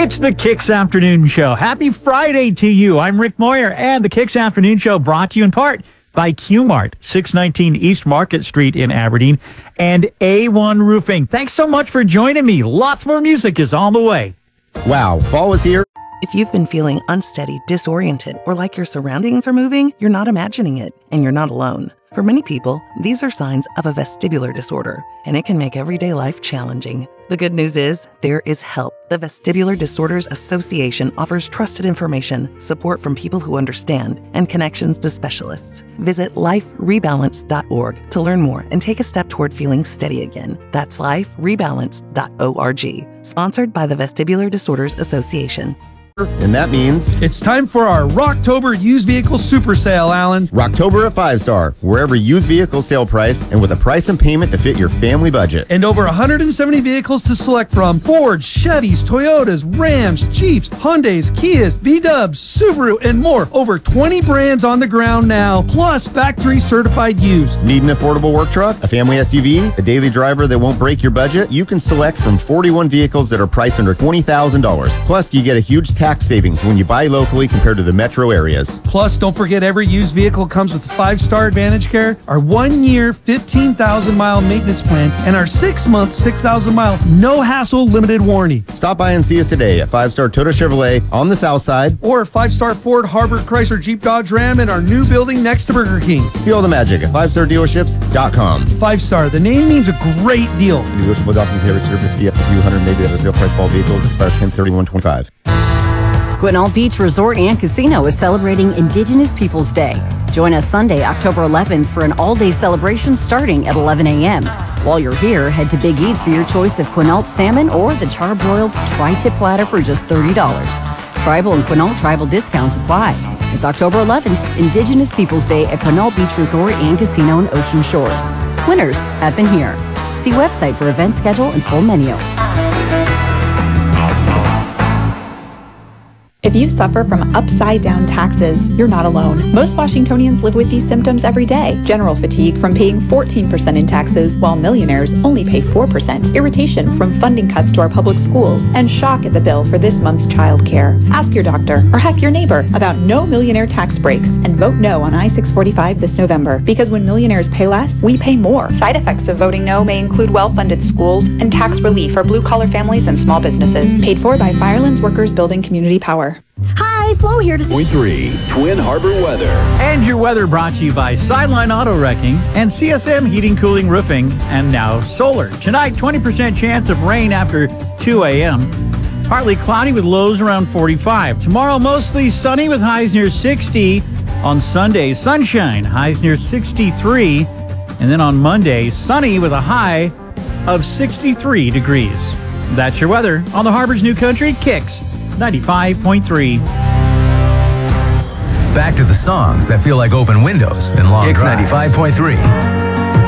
It's the Kicks Afternoon Show. Happy Friday to you. I'm Rick Moyer, and the Kicks Afternoon Show brought to you in part by Q-Mart, 619 East Market Street in Aberdeen, and A1 Roofing. Thanks so much for joining me. Lots more music is on the way. Wow, fall is here. If you've been feeling unsteady, disoriented, or like your surroundings are moving, you're not imagining it, and you're not alone. For many people, these are signs of a vestibular disorder, and it can make everyday life challenging. The good news is, there is help. The Vestibular Disorders Association offers trusted information, support from people who understand, and connections to specialists. Visit liferebalance.org to learn more and take a step toward feeling steady again. That's liferebalance.org. Sponsored by the Vestibular Disorders Association. And that means it's time for our Rocktober used vehicle super sale, Alan. Rocktober at 5-Star, wherever used vehicle sale price and with a price and payment to fit your family budget. And over 170 vehicles to select from: Ford, Chevys, Toyotas, Rams, Jeeps, Hyundais, Kias, VWs, Subaru, and more. Over 20 brands on the ground now, plus factory certified used. Need an affordable work truck, a family SUV, a daily driver that won't break your budget? You can select from 41 vehicles that are priced under $20,000. Plus, you get a huge tax savings when you buy locally compared to the metro areas. Plus, don't forget every used vehicle comes with 5-Star Advantage Care, our 1-year, 15,000-mile maintenance plan, and our 6-month, 6,000-mile, no-hassle limited warranty. Stop by and see us today at 5-Star Toyota Chevrolet on the south side, or 5-Star Ford, Harbor, Chrysler, Jeep, Dodge, Ram in our new building next to Burger King. See all the magic at 5stardealerships.com. 5-Star, the name means a great deal. Negotiable document pay service fee up to $200, maybe at a sale price for all vehicles, expires 10/31/25. Quinault Beach Resort and Casino is celebrating Indigenous Peoples Day. Join us Sunday, October 11th for an all-day celebration starting at 11 a.m. While you're here, head to Big Eats for your choice of Quinault salmon or the charbroiled tri-tip platter for just $30. Tribal and Quinault tribal discounts apply. It's October 11th, Indigenous Peoples Day at Quinault Beach Resort and Casino in Ocean Shores. Winners have been here. See website for event schedule and full menu. If you suffer from upside-down taxes, you're not alone. Most Washingtonians live with these symptoms every day. General fatigue from paying 14% in taxes, while millionaires only pay 4%. Irritation from funding cuts to our public schools, and shock at the bill for this month's child care. Ask your doctor, or heck, your neighbor, about no millionaire tax breaks, and vote no on I-645 this November. Because when millionaires pay less, we pay more. Side effects of voting no may include well-funded schools and tax relief for blue-collar families and small businesses. Paid for by Firelands Workers Building Community Power. Hi, Flo here to Point 3, Twin Harbor weather. And your weather brought to you by Sideline Auto Wrecking and CSM Heating, Cooling, Roofing, and now solar. Tonight, 20% chance of rain after 2 a.m. Partly cloudy with lows around 45. Tomorrow, mostly sunny with highs near 60. On Sunday, sunshine, highs near 63. And then on Monday, sunny with a high of 63 degrees. That's your weather on the Harbor's New Country Kicks 95.3. Back to the songs that feel like open windows and long drives. Kicks 95.3.